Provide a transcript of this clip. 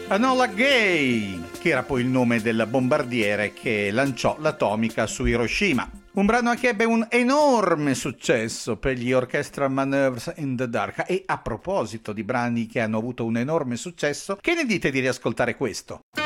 Enola Gay, che era poi il nome del bombardiere che lanciò l'atomica su Hiroshima. Un brano che ebbe un enorme successo per gli Orchestral Manoeuvres in the Dark. E a proposito di brani che hanno avuto un enorme successo, che ne dite di riascoltare questo?